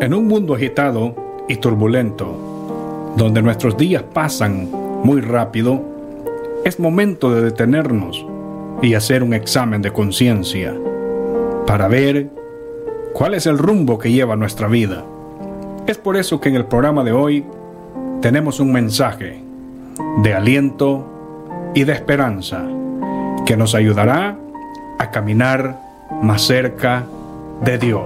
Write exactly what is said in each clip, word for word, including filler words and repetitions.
En un mundo agitado y turbulento, donde nuestros días pasan muy rápido, es momento de detenernos y hacer un examen de conciencia para ver cuál es el rumbo que lleva nuestra vida. Es por eso que en el programa de hoy tenemos un mensaje de aliento y de esperanza que nos ayudará a caminar más cerca de Dios.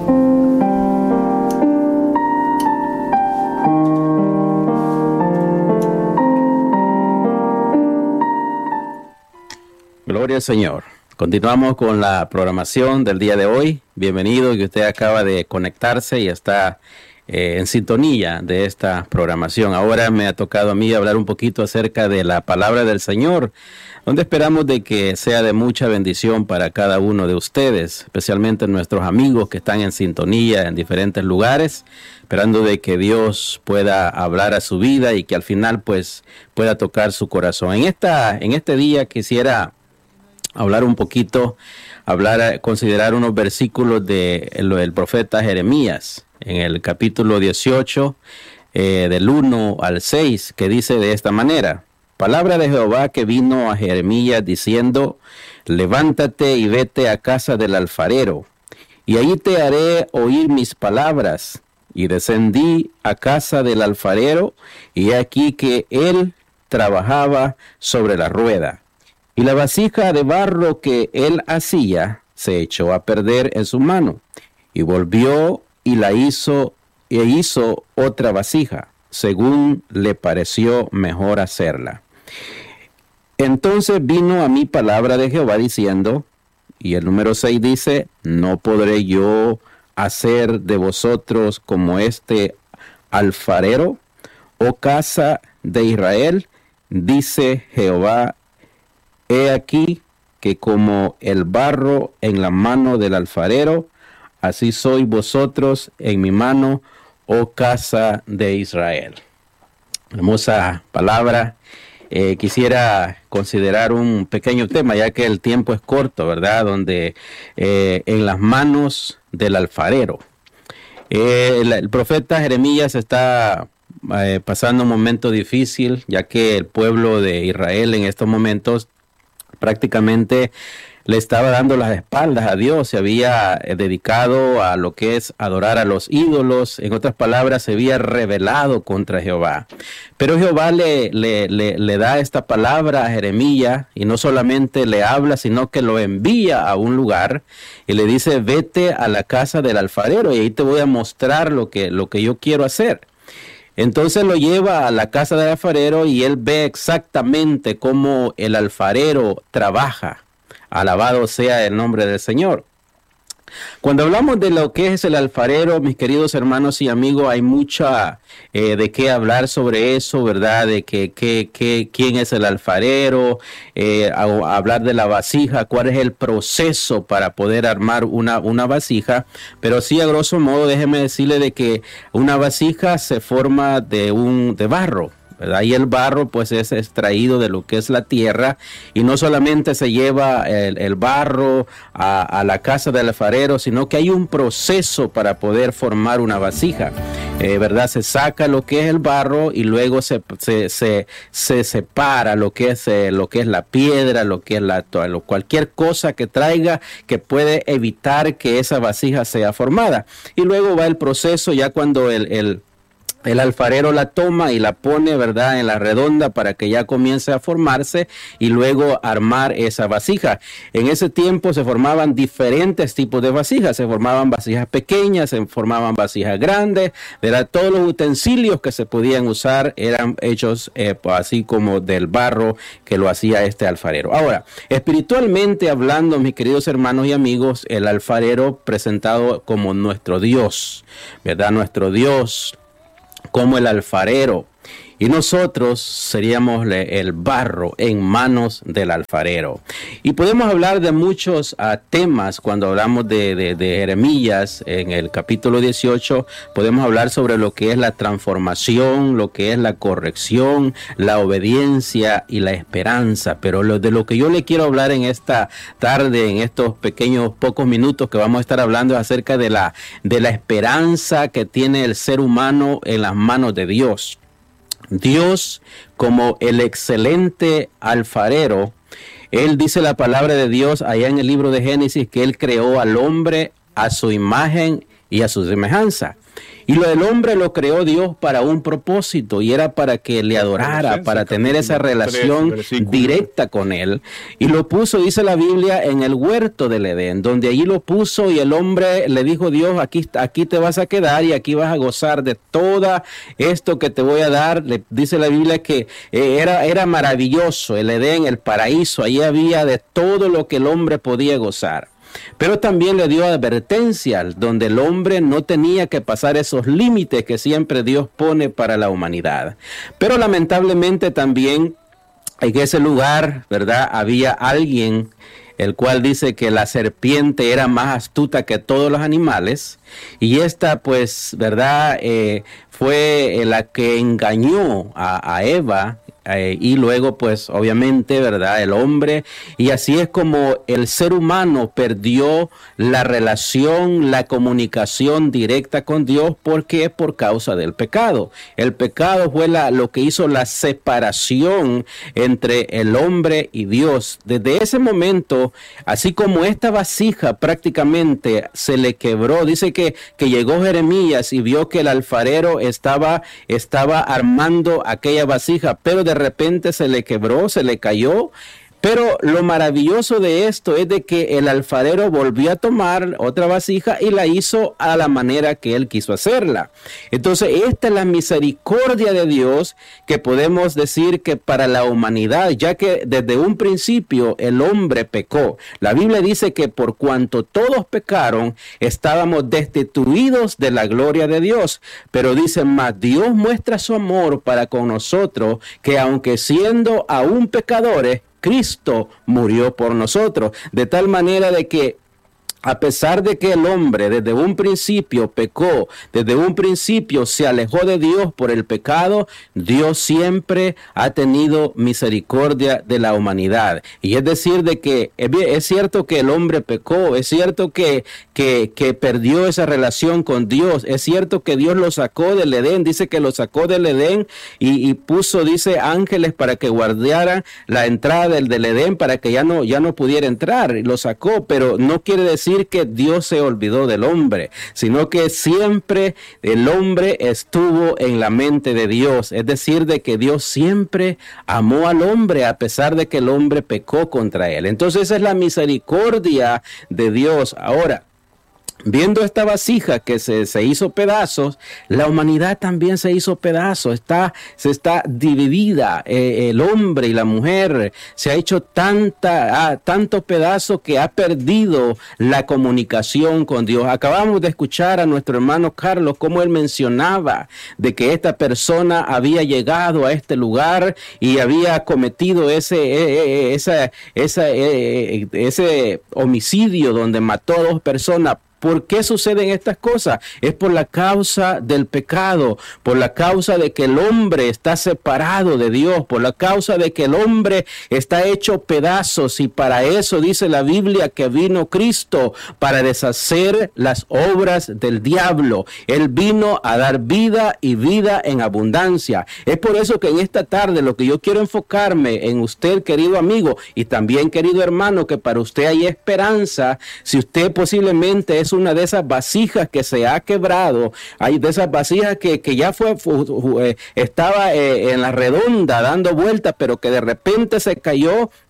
Gloria al Señor. Continuamos con la programación del día de hoy. Bienvenido, que usted acaba de conectarse y está eh, en sintonía de esta programación. Ahora me ha tocado a mí hablar un poquito acerca de la palabra del Señor, donde esperamos de que sea de mucha bendición para cada uno de ustedes, especialmente nuestros amigos que están en sintonía en diferentes lugares, esperando de que Dios pueda hablar a su vida y que al final pues pueda tocar su corazón. En esta, en este día quisiera hablar un poquito, hablar, considerar unos versículos de el, del profeta Jeremías, en el capítulo dieciocho, eh, del uno al seis, que dice de esta manera: palabra de Jehová que vino a Jeremías diciendo, levántate y vete a casa del alfarero, y allí te haré oír mis palabras. Y descendí a casa del alfarero, y aquí que él trabajaba sobre la rueda. Y la vasija de barro que él hacía se echó a perder en su mano. Y volvió y la hizo, e hizo otra vasija, según le pareció mejor hacerla. Entonces vino a mí palabra de Jehová diciendo, y el número seis dice, no podré yo hacer de vosotros como este alfarero, oh casa de Israel, dice Jehová. He aquí que como el barro en la mano del alfarero, así sois vosotros en mi mano, oh casa de Israel. Hermosa palabra. Eh, quisiera considerar un pequeño tema, ya que el tiempo es corto, ¿verdad? Donde eh, en las manos del alfarero. Eh, el, el profeta Jeremías está eh, pasando un momento difícil, ya que el pueblo de Israel en estos momentos prácticamente le estaba dando las espaldas a Dios, se había eh, dedicado a lo que es adorar a los ídolos, en otras palabras, se había rebelado contra Jehová. Pero Jehová le, le, le, le da esta palabra a Jeremías, y no solamente le habla, sino que lo envía a un lugar, y le dice, vete a la casa del alfarero, y ahí te voy a mostrar lo que, lo que yo quiero hacer. Entonces lo lleva a la casa del alfarero y él ve exactamente cómo el alfarero trabaja. Alabado sea el nombre del Señor. Cuando hablamos de lo que es el alfarero, mis queridos hermanos y amigos, hay mucha eh, de qué hablar sobre eso, ¿verdad? De que, que, que quién es el alfarero, eh, a, a hablar de la vasija, cuál es el proceso para poder armar una, una vasija. Pero sí, a grosso modo, déjeme decirle de que una vasija se forma de un de barro, ¿verdad? Y el barro pues es extraído de lo que es la tierra, y no solamente se lleva el, el barro a, a la casa del alfarero, sino que hay un proceso para poder formar una vasija, eh, ¿verdad? Se saca lo que es el barro y luego se, se, se, se separa lo que es eh, lo que es la piedra, lo que es la lo, cualquier cosa que traiga que puede evitar que esa vasija sea formada. Y luego va el proceso ya cuando el, el El alfarero la toma y la pone, ¿verdad?, en la redonda para que ya comience a formarse y luego armar esa vasija. En ese tiempo se formaban diferentes tipos de vasijas. Se formaban vasijas pequeñas, se formaban vasijas grandes, ¿verdad? Todos los utensilios que se podían usar eran hechos eh, así como del barro que lo hacía este alfarero. Ahora, espiritualmente hablando, mis queridos hermanos y amigos, el alfarero presentado como nuestro Dios, ¿verdad? Nuestro Dios como el alfarero. y nosotros seríamos el barro en manos del alfarero. Y podemos hablar de muchos uh, temas cuando hablamos de, de, de Jeremías en el capítulo dieciocho. Podemos hablar sobre lo que es la transformación, lo que es la corrección, la obediencia y la esperanza. Pero lo, de lo que yo le quiero hablar en esta tarde, en estos pequeños pocos minutos que vamos a estar hablando, es acerca de la, de la esperanza que tiene el ser humano en las manos de Dios. Dios, como el excelente alfarero, Él dice la palabra de Dios allá en el libro de Génesis que Él creó al hombre a su imagen y a su semejanza. Y lo del hombre lo creó Dios para un propósito, y era para que le adorara, para tener esa relación directa con Él. Y lo puso, dice la Biblia, en el huerto del Edén, donde allí lo puso, y el hombre le dijo: Dios, aquí, aquí te vas a quedar y aquí vas a gozar de todo esto que te voy a dar. Le dice la Biblia que eh, era, era maravilloso el Edén, el paraíso, ahí había de todo lo que el hombre podía gozar. Pero también le dio advertencias donde el hombre no tenía que pasar esos límites que siempre Dios pone para la humanidad. Pero lamentablemente también en ese lugar, ¿verdad?, había alguien el cual dice que la serpiente era más astuta que todos los animales, y esta, pues, ¿verdad?, eh, fue la que engañó a, a Eva. Eh, y luego, pues, obviamente, ¿verdad?, el hombre, y así es como el ser humano perdió la relación, la comunicación directa con Dios. ¿Por qué? Por causa del pecado. El pecado fue la, lo que hizo la separación entre el hombre y Dios. Desde ese momento, así como esta vasija prácticamente se le quebró, dice que, que llegó Jeremías y vio que el alfarero estaba, estaba armando aquella vasija, pero de repente se le quebró, se le cayó. Pero lo maravilloso de esto es de que el alfarero volvió a tomar otra vasija y la hizo a la manera que él quiso hacerla. Entonces, esta es la misericordia de Dios que podemos decir que para la humanidad, ya que desde un principio el hombre pecó. La Biblia dice que por cuanto todos pecaron, estábamos destituidos de la gloria de Dios. Pero dice más, Dios muestra su amor para con nosotros, que aunque siendo aún pecadores, Cristo murió por nosotros, de tal manera de que a pesar de que el hombre desde un principio pecó, desde un principio se alejó de Dios por el pecado, Dios siempre ha tenido misericordia de la humanidad. Y es decir, de que es cierto que el hombre pecó, es cierto que, que, que perdió esa relación con Dios, es cierto que Dios lo sacó del Edén, dice que lo sacó del Edén y, y puso, dice, ángeles para que guardaran la entrada del, del Edén para que ya no, ya no pudiera entrar, y lo sacó, pero no quiere decir que Dios se olvidó del hombre, sino que siempre el hombre estuvo en la mente de Dios. Es decir, de que Dios siempre amó al hombre a pesar de que el hombre pecó contra él. Entonces esa es la misericordia de Dios. Ahora, viendo esta vasija que se, se hizo pedazos, la humanidad también se hizo pedazos, está, se está dividida, eh, el hombre y la mujer se ha hecho tanta, ah, tanto pedazo que ha perdido la comunicación con Dios. Acabamos de escuchar a nuestro hermano Carlos cómo él mencionaba de que esta persona había llegado a este lugar y había cometido ese, eh, eh, esa, esa, eh, ese homicidio donde mató a dos personas. ¿Por qué suceden estas cosas? Es por la causa del pecado, por la causa de que el hombre está separado de Dios, por la causa de que el hombre está hecho pedazos, y para eso dice la Biblia que vino Cristo, para deshacer las obras del diablo. Él vino a dar vida y vida en abundancia. Es por eso que en esta tarde lo que yo quiero enfocarme en usted, querido amigo, y también querido hermano, que para usted hay esperanza. Si usted posiblemente es una de esas vasijas que se ha quebrado, hay de esas vasijas que, que ya fue, fue estaba eh, en la redonda dando vueltas, pero que de repente se cayó.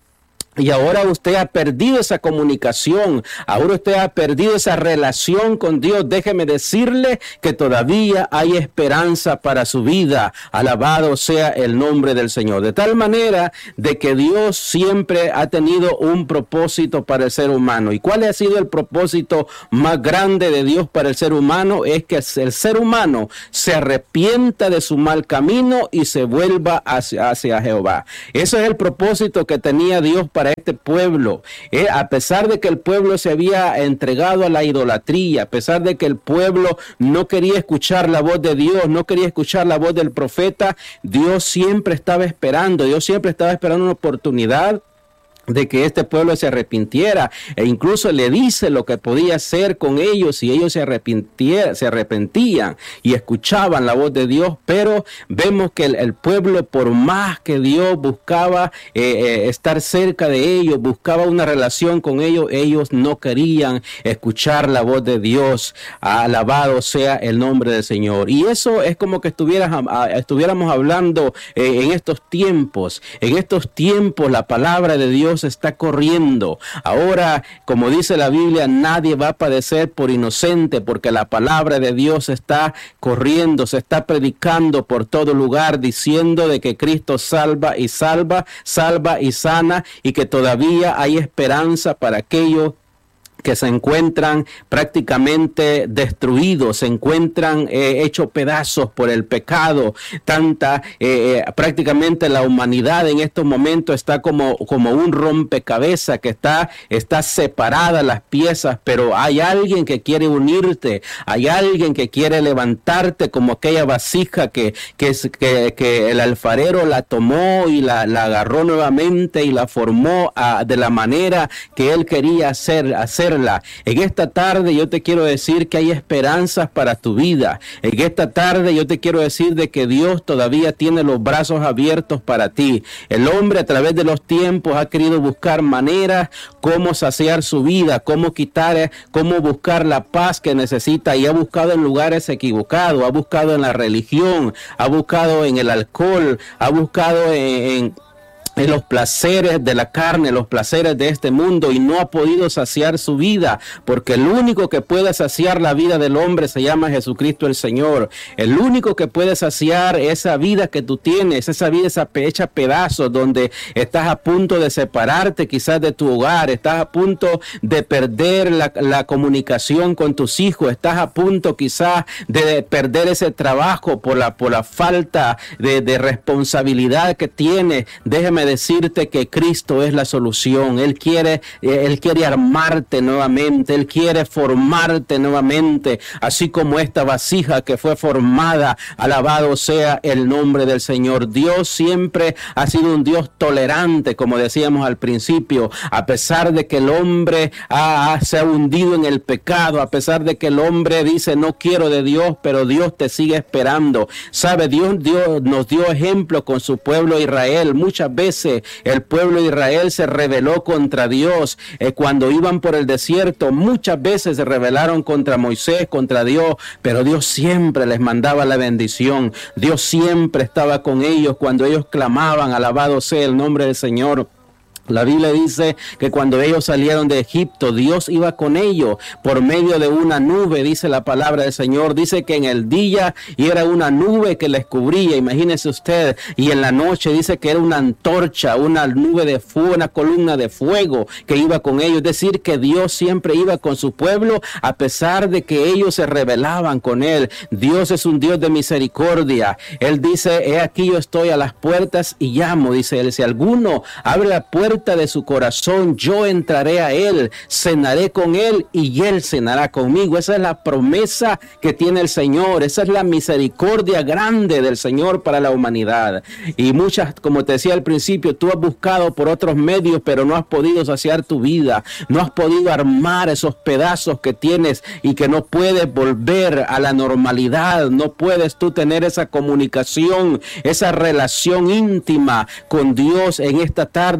Y ahora usted ha perdido esa comunicación, ahora usted ha perdido esa relación con Dios. Déjeme decirle que todavía hay esperanza para su vida. Alabado sea el nombre del Señor. De tal manera de que Dios siempre ha tenido un propósito para el ser humano. ¿Y cuál ha sido el propósito más grande de Dios para el ser humano? Es que el ser humano se arrepienta de su mal camino y se vuelva hacia, hacia Jehová. Ese es el propósito que tenía Dios para este pueblo, eh, a pesar de que el pueblo se había entregado a la idolatría, a pesar de que el pueblo no quería escuchar la voz de Dios, no quería escuchar la voz del profeta, Dios siempre estaba esperando, Dios siempre estaba esperando una oportunidad de que este pueblo se arrepintiera, e incluso le dice lo que podía hacer con ellos si ellos se arrepentían, se arrepentían y escuchaban la voz de Dios. Pero vemos que el, el pueblo, por más que Dios buscaba eh, eh, estar cerca de ellos, buscaba una relación con ellos, ellos no querían escuchar la voz de Dios. Alabado sea el nombre del Señor. Y eso es como que estuviéramos hablando eh, en estos tiempos, en estos tiempos la palabra de Dios está corriendo. Ahora, como dice la Biblia, nadie va a padecer por inocente, porque la palabra de Dios está corriendo, se está predicando por todo lugar, diciendo de que Cristo salva y salva, salva y sana, y que todavía hay esperanza para aquellos que se encuentran prácticamente destruidos, se encuentran eh, hechos pedazos por el pecado. Tanta, eh, prácticamente la humanidad en estos momentos está como, como un rompecabezas que está, está separada las piezas, pero hay alguien que quiere unirte, hay alguien que quiere levantarte como aquella vasija que, que, que, que el alfarero la tomó y la, la agarró nuevamente y la formó a, de la manera que él quería hacer, hacer En esta tarde yo te quiero decir que hay esperanzas para tu vida. En esta tarde yo te quiero decir de que Dios todavía tiene los brazos abiertos para ti. El hombre a través de los tiempos ha querido buscar maneras cómo saciar su vida, cómo quitar, cómo buscar la paz que necesita, y ha buscado en lugares equivocados, ha buscado en la religión, ha buscado en el alcohol, ha buscado en... en en los placeres de la carne, los placeres de este mundo, y no ha podido saciar su vida, porque el único que puede saciar la vida del hombre se llama Jesucristo el Señor. El único que puede saciar esa vida que tú tienes, esa vida esa hecha pedazos, donde estás a punto de separarte quizás de tu hogar, estás a punto de perder la, la comunicación con tus hijos, estás a punto quizás de perder ese trabajo por la, por la falta de, de responsabilidad que tienes. Déjeme decirte que Cristo es la solución. Él quiere, Él quiere armarte nuevamente, Él quiere formarte nuevamente, así como esta vasija que fue formada. Alabado sea el nombre del Señor. Dios siempre ha sido un Dios tolerante, como decíamos al principio, a pesar de que el hombre ha, se ha hundido en el pecado, a pesar de que el hombre dice no quiero de Dios, pero Dios te sigue esperando. Sabe, Dios, Dios nos dio ejemplo con su pueblo Israel. Muchas veces el pueblo de Israel se rebeló contra Dios eh, cuando iban por el desierto. Muchas veces se rebelaron contra Moisés, contra Dios, pero Dios siempre les mandaba la bendición. Dios siempre estaba con ellos cuando ellos clamaban, alabado sea el nombre del Señor. La Biblia dice que cuando ellos salieron de Egipto, Dios iba con ellos por medio de una nube, dice la palabra del Señor. Dice que en el día era una nube que les cubría, imagínese usted, y en la noche dice que era una antorcha, una nube de fuego, una columna de fuego que iba con ellos. Es decir, que Dios siempre iba con su pueblo a pesar de que ellos se rebelaban con él. Dios es un Dios de misericordia. Él dice, he aquí yo estoy a las puertas y llamo, dice él. Si alguno abre la puerta de su corazón, yo entraré a él, cenaré con él y él cenará conmigo. Esa es la promesa que tiene el Señor, esa es la misericordia grande del Señor para la humanidad. Y muchas, como te decía al principio, tú has buscado por otros medios, pero no has podido saciar tu vida, no has podido armar esos pedazos que tienes y que no puedes volver a la normalidad, no puedes tú tener esa comunicación, esa relación íntima con Dios. En esta tarde te lo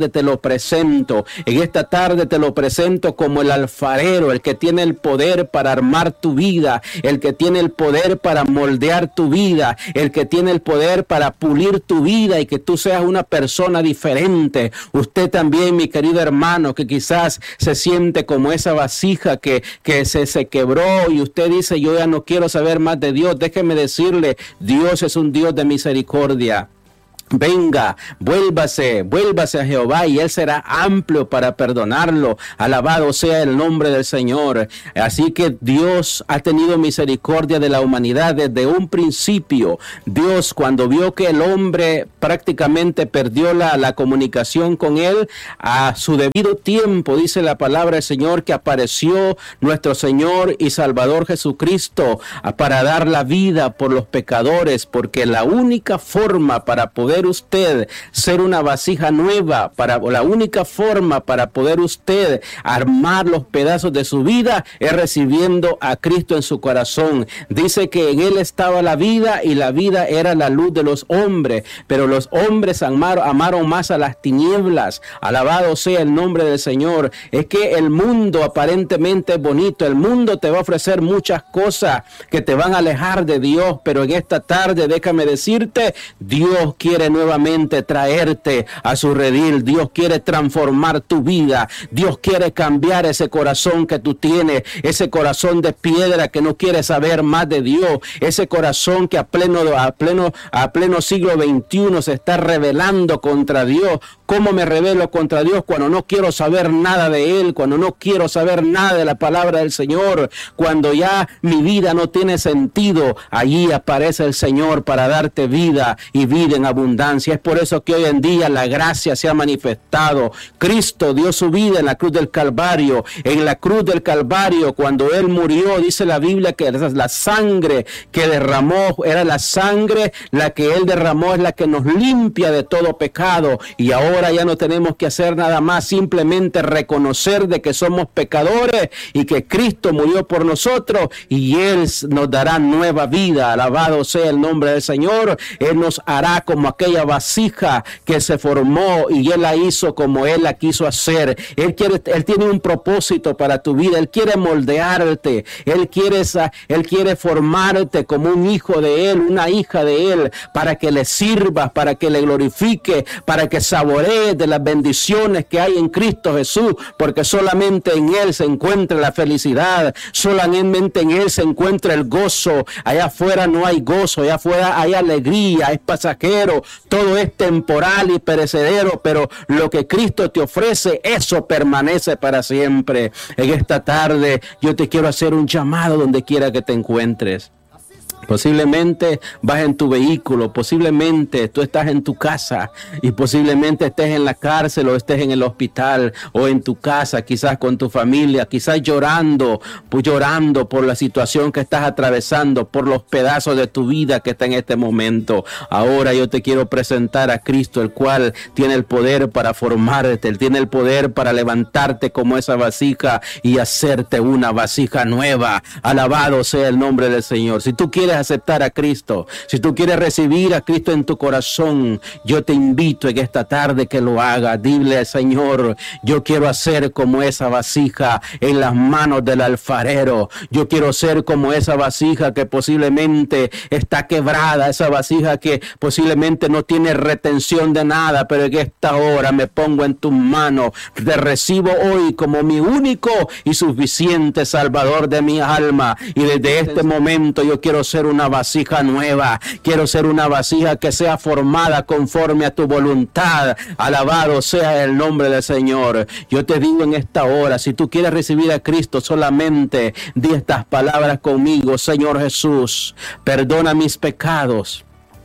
presento. En esta tarde te lo presento como el alfarero, el que tiene el poder para armar tu vida, el que tiene el poder para moldear tu vida, el que tiene el poder para pulir tu vida y que tú seas una persona diferente. Usted también, mi querido hermano, que quizás se siente como esa vasija que, que se, se quebró y usted dice, yo ya no quiero saber más de Dios. Déjeme decirle, Dios es un Dios de misericordia. Venga, vuélvase, vuélvase a Jehová y Él será amplio para perdonarlo. Alabado sea el nombre del Señor. Así que Dios ha tenido misericordia de la humanidad desde un principio. Dios, cuando vio que el hombre prácticamente perdió la, la comunicación con Él, a su debido tiempo, dice la palabra del Señor, que apareció nuestro Señor y Salvador Jesucristo para dar la vida por los pecadores, porque la única forma para poder usted ser una vasija nueva, para la única forma para poder usted armar los pedazos de su vida es recibiendo a Cristo en su corazón. Dice que en Él estaba la vida y la vida era la luz de los hombres, pero los hombres amaron, amaron más a las tinieblas. Alabado sea el nombre del Señor. Es que el mundo aparentemente es bonito, el mundo te va a ofrecer muchas cosas que te van a alejar de Dios, pero en esta tarde déjame decirte, Dios quiere nuevamente traerte a su redil. Dios quiere transformar tu vida. Dios quiere cambiar ese corazón que tú tienes, ese corazón de piedra que no quiere saber más de Dios, ese corazón que a pleno, a pleno, a pleno siglo veintiuno se está rebelando contra Dios. ¿Cómo me rebelo contra Dios cuando no quiero saber nada de Él, cuando no quiero saber nada de la palabra del Señor, cuando ya mi vida no tiene sentido? Allí aparece el Señor para darte vida y vida en abundancia. Es por eso que hoy en día la gracia se ha manifestado. Cristo dio su vida en la cruz del Calvario. En la cruz del Calvario, cuando Él murió, dice la Biblia que la sangre que derramó era la sangre, la que Él derramó es la que nos limpia de todo pecado. Y ahora ya no tenemos que hacer nada más, simplemente reconocer de que somos pecadores y que Cristo murió por nosotros y Él nos dará nueva vida. Alabado sea el nombre del Señor. Él nos hará como aquella vasija que se formó y Él la hizo como Él la quiso hacer. Él quiere, Él tiene un propósito para tu vida. Él quiere moldearte. Él quiere, Él quiere formarte como un hijo de Él, una hija de Él, para que le sirvas, para que le glorifique, para que saborees de las bendiciones que hay en Cristo Jesús, porque solamente en Él se encuentra la felicidad, solamente en Él se encuentra el gozo. Allá afuera no hay gozo, allá afuera hay alegría, es pasajero, todo es temporal y perecedero, pero lo que Cristo te ofrece, eso permanece para siempre. En esta tarde yo te quiero hacer un llamado donde quiera que te encuentres. Posiblemente vas en tu vehículo, posiblemente tú estás en tu casa y posiblemente estés en la cárcel o estés en el hospital o en tu casa, quizás con tu familia, quizás llorando, pues llorando por la situación que estás atravesando, por los pedazos de tu vida que está en este momento. Ahora yo te quiero presentar a Cristo, el cual tiene el poder para formarte, Él tiene el poder para levantarte como esa vasija y hacerte una vasija nueva. Alabado sea el nombre del Señor. Si tú quieres aceptar a Cristo, si tú quieres recibir a Cristo en tu corazón, yo te invito en esta tarde que lo hagas. Dile al Señor, yo quiero hacer como esa vasija en las manos del alfarero. Yo quiero ser como esa vasija que posiblemente está quebrada, esa vasija que posiblemente no tiene retención de nada, pero en esta hora me pongo en tus manos. Te recibo hoy como mi único y suficiente Salvador de mi alma, y desde este momento yo quiero ser una vasija nueva. Quiero ser una vasija que sea formada conforme a tu voluntad. Alabado sea el nombre del Señor. Yo te digo en esta hora, si tú quieres recibir a Cristo, solamente di estas palabras conmigo. Señor Jesús, perdona mis pecados.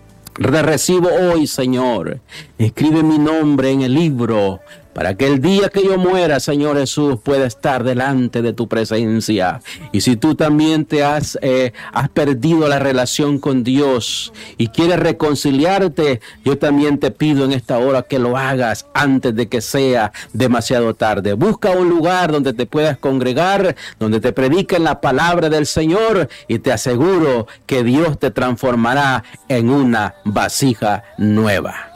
Te recibo hoy, Señor. Escribe mi nombre en el libro, para que el día que yo muera, Señor Jesús, pueda estar delante de tu presencia. Y si tú también te has, eh, has perdido la relación con Dios y quieres reconciliarte, yo también te pido en esta hora que lo hagas antes de que sea demasiado tarde. Busca un lugar donde te puedas congregar, donde te prediquen la palabra del Señor, y te aseguro que Dios te transformará en una vasija nueva.